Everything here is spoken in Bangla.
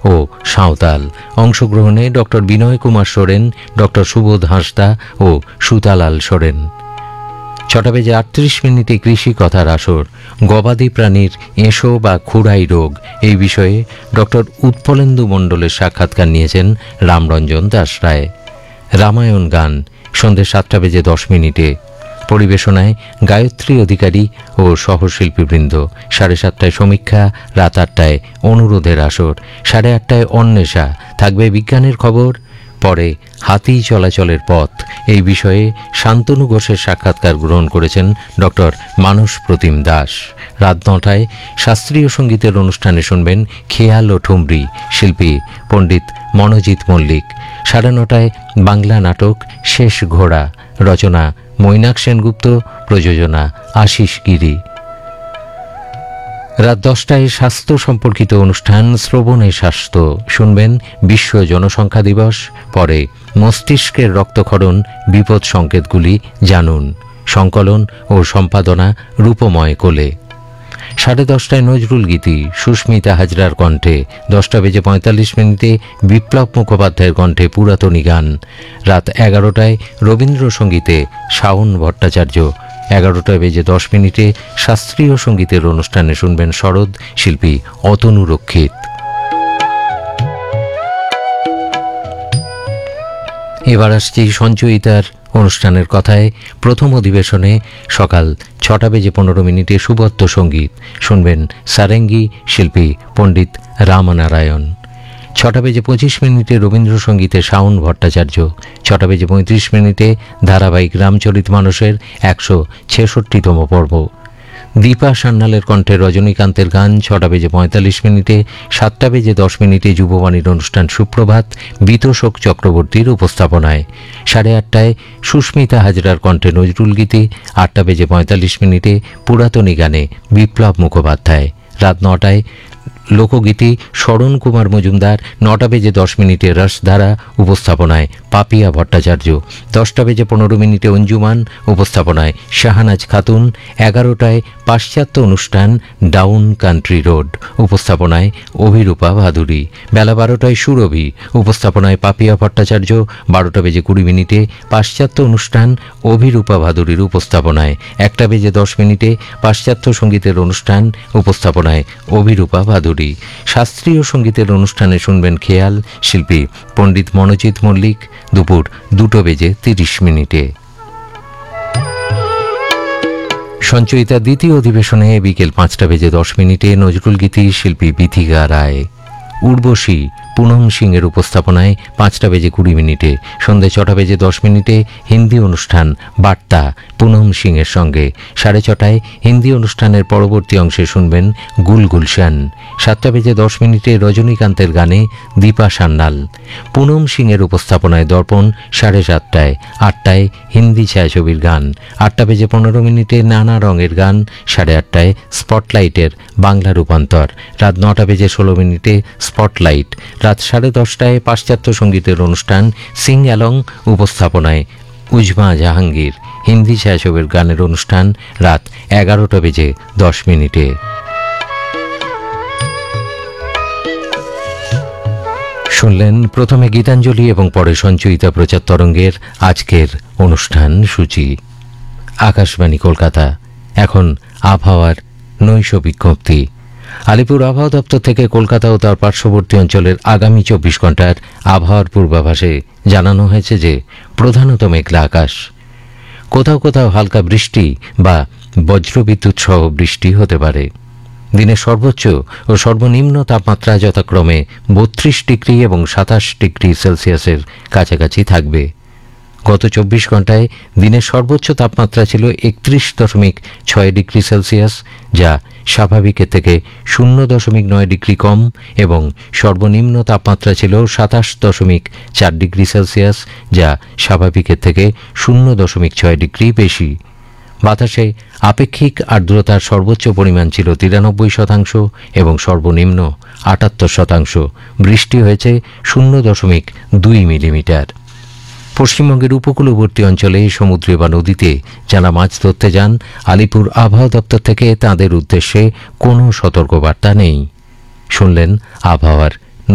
ও সাঁওতাল। অংশগ্রহণে ডক্টর বিনয় কুমার সোরেন, ডক্টর সুবোধ হাঁসদা ও সুতালাল সোরেন। 6:38 কৃষি কথার আসর। গবাদি প্রাণীর এঁশো বা খুরাই রোগ এই বিষয়ে ডক্টর উৎপলেন্দু মণ্ডলের সাক্ষাৎকার নিয়েছেন রামরঞ্জন দাস রায়। রামায়ণ গান সন্ধ্যে 7:10 পরিবেশনায় গায়ত্রী অধিকারী ও সহশিল্পীবৃন্দ। 7:30 সমীক্ষা, রাত 8টায় অনুরোধের আসর, 8:30 অন্বেষা, থাকবে বিজ্ঞানের খবর, পরে হাতি চলাচলের পথ এই বিষয়ে শান্তনু ঘোষের সাক্ষাৎকার গ্রহণ করেছেন ডক্টর মানস প্রতিম দাস। রাত 9টায় শাস্ত্রীয় সঙ্গীতের অনুষ্ঠানে শুনবেন খেয়াল ও ঠুমরি, শিল্পী পণ্ডিত মনোজিৎ মল্লিক। 9:30 বাংলা নাটক শেষ ঘোড়া, রচনা মৈনাক সেনগুপ্ত, প্রযোজনা আশিস গিরি। রাত 10টায় স্বাস্থ্য সম্পর্কিত অনুষ্ঠান শ্রবণে স্বাস্থ্য, শুনবেন বিশ্ব জনসংখ্যা দিবস, পরে মস্তিষ্কের রক্তক্ষরণ, বিপদ সংকেতগুলি জানুন, সংকলন ও সম্পাদনা রূপময় কোলে। 10:30 নজরুল গীতি, সুস্মিতা হাজরার কণ্ঠে। 10:45 বিপ্লব মুখোপাধ্যায়ের কণ্ঠে পুরাতনী গান। রাত 11টায় রবীন্দ্রসঙ্গীতে শাওন ভট্টাচার্য। 11:10 শাস্ত্রীয় সঙ্গীতের অনুষ্ঠানে শুনবেন শরৎ, শিল্পী অতনু রক্ষিত। এবার আসছি সঞ্চয়িতার অনুষ্ঠানের কথায়। প্রথম অধিবেশনে সকাল 6:15 সুবদ্ধ সঙ্গীত, শুনবেন সারেঙ্গি, শিল্পী পণ্ডিত রামনারায়ণ। 6:25 রবীন্দ্রসঙ্গীতে শাওন ভট্টাচার্য। 6:35 ধারাবাহিক রামচরিত মানসের 166তম পর্ব। দীপা সান্যালের কণ্ঠে রজনীকান্তের গান 6:45। 7:10 যুববাণীর অনুষ্ঠান সুপ্রভাত, বিতোষক চক্রবর্তীর উপস্থাপনায়। 8:30 সুস্মিতা হাজরার কণ্ঠে নজরুল গীতি। 8:45 পুরাতনী গানে বিপ্লব মুখোপাধ্যায়। রাত 9টায় লোকগীতি শরণ কুমার মজুমদার। 9:10 রসধারা, উপস্থাপনায় পাপিয়া ভট্টাচার্য। 10:15 অঞ্জুমান, উপস্থাপনায় শাহানাজ খাতুন। 11টায় পাশ্চাত্য অনুষ্ঠান ডাউন কান্ট্রি রোড, উপস্থাপনায় অভিরূপা ভাদুরী। বেলা 12টায় সুরভি, উপস্থাপনায় পাপিয়া ভট্টাচার্য। 12:20 পাশ্চাত্য অনুষ্ঠান অভিরূপা ভাদুরীর উপস্থাপনায়। 1:10 পাশ্চাত্য সঙ্গীতের অনুষ্ঠান, উপস্থাপনায় অভিরূপা ভাদুরী। শাস্ত্রীয় সঙ্গীতের অনুষ্ঠানে শুনবেন খেয়াল, শিল্পী পণ্ডিত মনোজিৎ মল্লিক। দুপুর 2:30 সঞ্চয়িতা দ্বিতীয় অধিবেশনে বিকেল 5:10 নজরুল গীতি, শিল্পী বিথিকা রায়। উর্বশী পুনম সিংয়ের উপস্থাপনায় 5:20 সন্ধ্যে 6:10 হিন্দি অনুষ্ঠান বার্তা পুনম সিংয়ের সঙ্গে। 6:30 হিন্দি অনুষ্ঠানের পরবর্তী অংশে শুনবেন গুলগুলশান। 7:10 রজনীকান্তের গানে দীপা সান্যাল। পুনম সিংয়ের উপস্থাপনায় দর্পণ। 7:30 8টায় হিন্দি ছায়াছবির গান। 8:15 নানা রঙের গান। 8:30 স্পটলাইটের বাংলা রূপান্তর। রাত 9:16 স্পটলাইট। রাত 10:30 পাশ্চাত্য সঙ্গীতের অনুষ্ঠান সিং অ্যালং, উপস্থাপনায় উজমা জাহাঙ্গীর। হিন্দি ছায়াছবির গানের অনুষ্ঠান রাত 11:10 শুনলেন প্রথমে গীতাঞ্জলি এবং পরে সঞ্চয়িতা প্রচার তরঙ্গের আজকের অনুষ্ঠান সূচি। আকাশবাণী কলকাতা। এখন আবহাওয়ার নৈশ বিজ্ঞপ্তি। আলিপুর আবহাওয়া দপ্তর থেকে কলকাতা ও তার পার্শ্ববর্তী অঞ্চলের আগামী 24 ঘন্টার আবহাওয়ার পূর্বাভাসে জানানো হয়েছে যে প্রধানত মেঘলা আকাশ, কোথাও কোথাও হালকা বৃষ্টি বা বজ্রবিদ্যুৎ সহ বৃষ্টি হতে পারে। দিনের সর্বোচ্চ ও সর্বনিম্ন তাপমাত্রা যথাক্রমে 32 ডিগ্রি এবং 27 ডিগ্রি সেলসিয়াসের কাছাকাছি থাকবে। গত 24 ঘন্টায় দিনের সর্বোচ্চ তাপমাত্রা ছিল 31.6 ডিগ্রি সেলসিয়াস, যা স্বাভাবিকের থেকে 0.9 ডিগ্রি কম, এবং সর্বনিম্ন তাপমাত্রা ছিল 27.4 ডিগ্রি সেলসিয়াস, যা স্বাভাবিকের থেকে 0.6 ডিগ্রি বেশি। বাতাসে আপেক্ষিক আর্দ্রতার সর্বোচ্চ পরিমাণ ছিল 93% এবং সর্বনিম্ন 78%। বৃষ্টি হয়েছে 0.2 মিলিমিটার। পশ্চিমবঙ্গের উপকূলবর্তী অঞ্চলে সমুদ্রে বা নদীতে যারা মাছ ধরতে যান, আলিপুর আবহাওয়া দপ্তর থেকে তাঁদের উদ্দেশ্যে কোনো সতর্কবার্তা নেই। শুনলেন আবহাওয়ার